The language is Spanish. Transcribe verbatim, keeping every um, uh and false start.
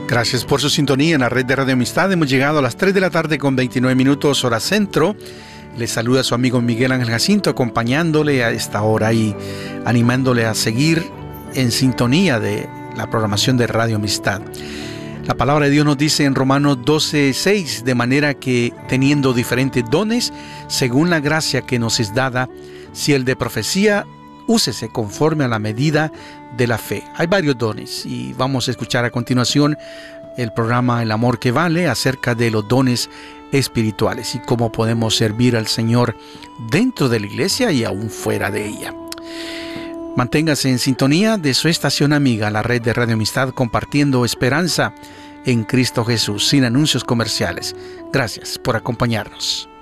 Gracias por su sintonía en la red de Radio Amistad. Hemos llegado a las tres de la tarde con veintinueve minutos, hora centro. Les saluda su amigo Miguel Ángel Jacinto, acompañándole a esta hora y animándole a seguir en sintonía de la programación de Radio Amistad. La palabra de Dios nos dice en Romanos doce seis, de manera que teniendo diferentes dones, según la gracia que nos es dada, si el de profecía, úsese conforme a la medida de la fe. Hay varios dones y vamos a escuchar a continuación el programa El Amor que Vale acerca de los dones espirituales y cómo podemos servir al Señor dentro de la iglesia y aún fuera de ella. Manténgase en sintonía de su estación amiga, la red de Radio Amistad, compartiendo esperanza en Cristo Jesús, sin anuncios comerciales. Gracias por acompañarnos.